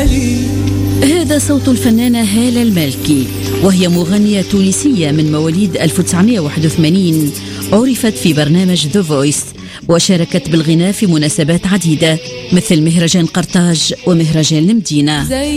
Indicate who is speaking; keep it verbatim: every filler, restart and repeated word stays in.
Speaker 1: هذا صوت الفنانة هالة المالكي، وهي مغنية تونسية من مواليد ألف وتسعمائة وواحد وثمانين. عرفت في برنامج ذا فويس، وشاركت بالغناء في مناسبات عديدة مثل مهرجان قرطاج ومهرجان المدينة.